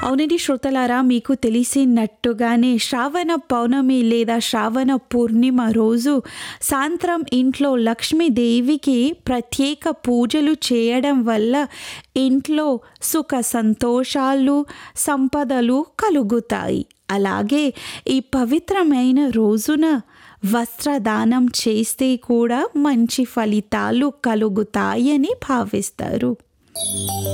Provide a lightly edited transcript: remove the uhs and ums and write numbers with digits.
అవునండి శ్రోతలారా, మీకు తెలిసినట్టుగానే శ్రావణ పౌర్ణమి లేదా శ్రావణ పూర్ణిమ రోజు సాయంత్రం ఇంట్లో లక్ష్మీదేవికి ప్రత్యేక పూజలు చేయడం వల్ల ఇంట్లో సుఖ సంతోషాలు, సంపదలు కలుగుతాయి. అలాగే ఈ పవిత్రమైన రోజున వస్త్రదానం చేస్తే కూడా మంచి ఫలితాలు కలుగుతాయని భావిస్తారు.